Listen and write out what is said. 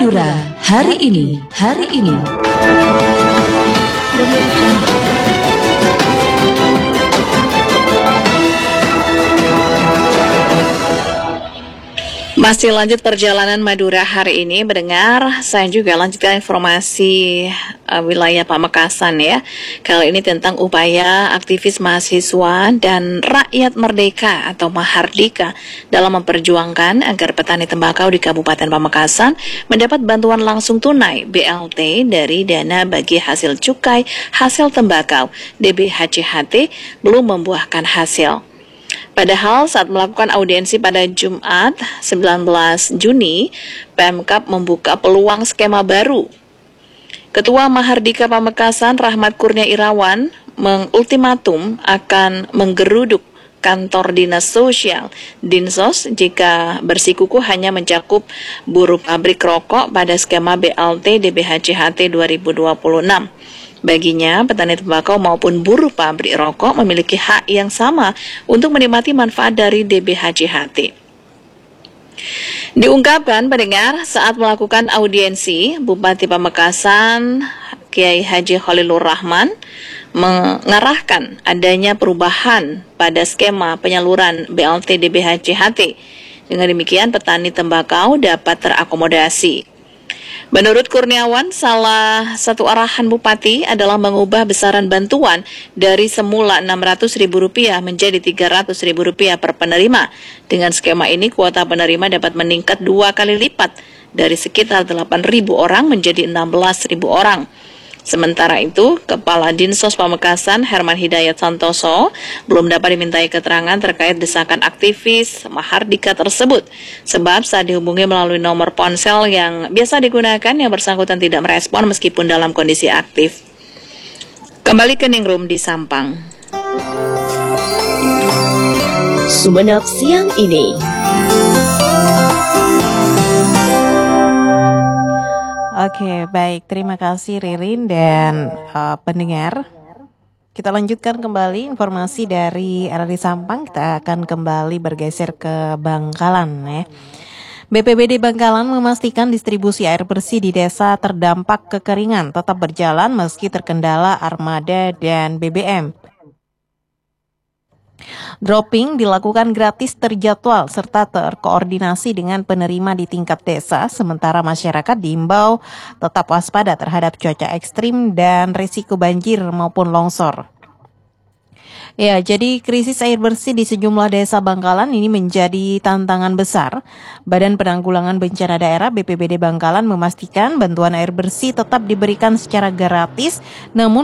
Madura hari ini. Masih lanjut perjalanan Madura hari ini, mendengar saya juga lanjutkan informasi wilayah Pamekasan ya. Kali ini tentang upaya aktivis mahasiswa dan rakyat merdeka atau Mahardika dalam memperjuangkan agar petani tembakau di Kabupaten Pamekasan mendapat bantuan langsung tunai BLT dari dana bagi hasil cukai hasil tembakau DBHCHT belum membuahkan hasil. Padahal saat melakukan audiensi pada Jumat 19 Juni, Pemkab membuka peluang skema baru. Ketua Mahardika Pamekasan Rahmat Kurnia Irawan mengultimatum akan menggeruduk kantor dinas sosial Dinsos jika bersikukuh hanya mencakup buruh pabrik rokok pada skema BLT DBHCHT 2026. Baginya, petani tembakau maupun buruh pabrik rokok memiliki hak yang sama untuk menikmati manfaat dari DBHCHT. Diungkapkan pendengar saat melakukan audiensi, Bupati Pamekasan Kiai Haji Khalilur Rahman mengarahkan adanya perubahan pada skema penyaluran BLT DBHCHT. Dengan demikian, petani tembakau dapat terakomodasi. Menurut Kurniawan, salah satu arahan Bupati adalah mengubah besaran bantuan dari semula Rp600.000 menjadi Rp300.000 per penerima. Dengan skema ini, kuota penerima dapat meningkat 2 kali lipat dari sekitar 8.000 orang menjadi 16.000 orang. Sementara itu, Kepala Dinsos Pamekasan Herman Hidayat Santoso belum dapat dimintai keterangan terkait desakan aktivis Mahardika tersebut. Sebab saat dihubungi melalui nomor ponsel yang biasa digunakan, yang bersangkutan tidak merespon meskipun dalam kondisi aktif. Kembali ke Ningrum di Sampang. Sumenep siang ini. Oke, baik. Terima kasih Ririn dan pendengar. Kita lanjutkan kembali informasi dari RRI Sampang. Kita akan kembali bergeser ke Bangkalan ya. BPBD Bangkalan memastikan distribusi air bersih di desa terdampak kekeringan tetap berjalan meski terkendala armada dan BBM. Dropping dilakukan gratis terjadwal serta terkoordinasi dengan penerima di tingkat desa, sementara masyarakat diimbau tetap waspada terhadap cuaca ekstrim dan risiko banjir maupun longsor. Ya, jadi krisis air bersih di sejumlah desa Bangkalan ini menjadi tantangan besar. Badan Penanggulangan Bencana Daerah BPBD Bangkalan memastikan bantuan air bersih tetap diberikan secara gratis, namun